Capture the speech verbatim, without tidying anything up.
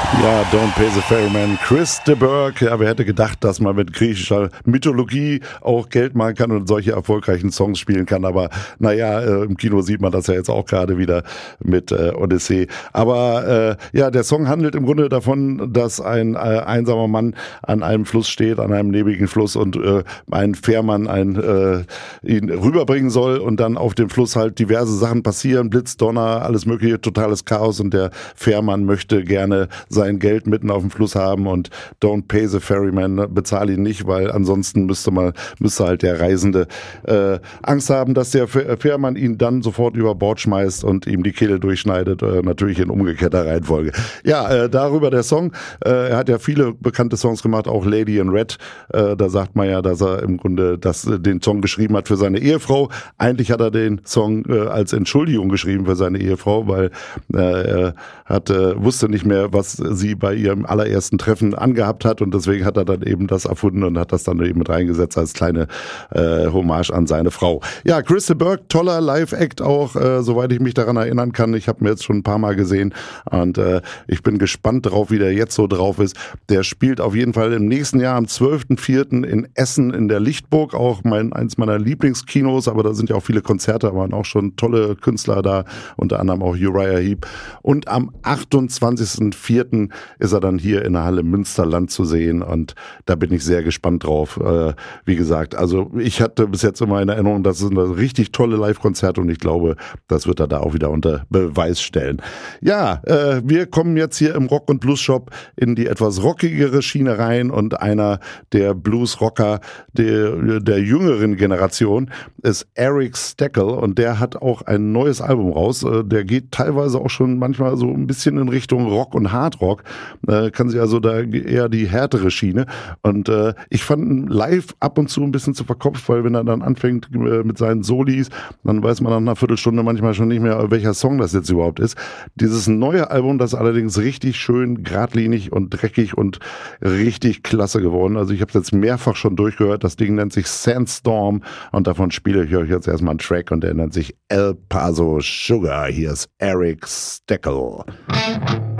Ja, Don't Pay the Ferryman, Chris de Burgh. Ja, wer hätte gedacht, dass man mit griechischer Mythologie auch Geld machen kann und solche erfolgreichen Songs spielen kann. Aber naja, äh, im Kino sieht man das ja jetzt auch gerade wieder mit äh, Odyssey. Aber äh, ja, der Song handelt im Grunde davon, dass ein äh, einsamer Mann an einem Fluss steht, an einem nebligen Fluss und äh, ein Fährmann ein, äh, ihn rüberbringen soll und dann auf dem Fluss halt diverse Sachen passieren, Blitz, Donner, alles mögliche, totales Chaos und der Fährmann möchte gerne sein Geld mitten auf dem Fluss haben und don't pay the ferryman, bezahl ihn nicht, weil ansonsten müsste man, müsste halt der Reisende äh, Angst haben, dass der Fährmann ihn dann sofort über Bord schmeißt und ihm die Kehle durchschneidet, äh, natürlich in umgekehrter Reihenfolge. Ja, äh, darüber der Song, äh, er hat ja viele bekannte Songs gemacht, auch Lady in Red, äh, da sagt man ja, dass er im Grunde das, äh, den Song geschrieben hat für seine Ehefrau. Eigentlich hat er den Song äh, als Entschuldigung geschrieben für seine Ehefrau, weil äh, er hat, äh, wusste nicht mehr, was sie bei ihrem allerersten Treffen angehabt hat und deswegen hat er dann eben das erfunden und hat das dann eben mit reingesetzt als kleine äh, Hommage an seine Frau. Ja, Chris de Burgh, toller Live-Act auch, äh, soweit ich mich daran erinnern kann. Ich habe mir jetzt schon ein paar Mal gesehen und äh, ich bin gespannt drauf, wie der jetzt so drauf ist. Der spielt auf jeden Fall im nächsten Jahr am zwölften vierten in Essen in der Lichtburg, auch mein, eins meiner Lieblingskinos, aber da sind ja auch viele Konzerte, waren auch schon tolle Künstler da, unter anderem auch Uriah Heep. Und am achtundzwanzigsten vierten ist er dann hier in der Halle Münsterland zu sehen und da bin ich sehr gespannt drauf. Äh, wie gesagt, also ich hatte bis jetzt immer in Erinnerung, das sind richtig tolle Live-Konzerte und ich glaube, das wird er da auch wieder unter Beweis stellen. Ja, äh, wir kommen jetzt hier im Rock- und Blues-Shop in die etwas rockigere Schiene rein und einer der Blues-Rocker der, der jüngeren Generation ist Eric Steckel und der hat auch ein neues Album raus. Äh, der geht teilweise auch schon manchmal so ein bisschen in Richtung Rock und Hardrock. Äh, kann sie also da eher die härtere Schiene. Und äh, ich fand ihn live ab und zu ein bisschen zu verkopft, weil wenn er dann anfängt äh, mit seinen Solis, dann weiß man nach einer Viertelstunde manchmal schon nicht mehr, welcher Song das jetzt überhaupt ist. Dieses neue Album, das ist allerdings richtig schön geradlinig und dreckig und richtig klasse geworden. Also ich habe es jetzt mehrfach schon durchgehört. Das Ding nennt sich Sandstorm und davon spiele ich euch jetzt erstmal einen Track und der nennt sich El Paso Sugar. Hier ist Eric Steckel.